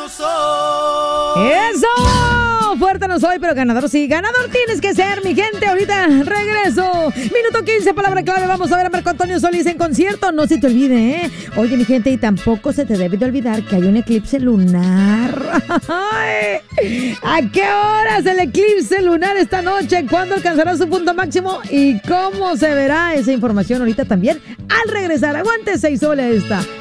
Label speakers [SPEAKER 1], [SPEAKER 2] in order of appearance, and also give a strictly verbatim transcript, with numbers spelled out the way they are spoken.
[SPEAKER 1] soy.
[SPEAKER 2] ¡Eso! Fuerte no soy, pero ganador sí. Ganador tienes que ser, mi gente. Ahorita regreso. Minuto quince, palabra clave. Vamos a ver a Marco Antonio Solís en concierto. No se te olvide, ¿eh? Oye, mi gente, y tampoco se te debe de olvidar que hay un eclipse lunar. Ay, ¿a qué horas el eclipse lunar esta noche? ¿Cuándo alcanzará su punto máximo? ¿Y cómo se verá esa información ahorita también al regresar? Aguante seis soles esta.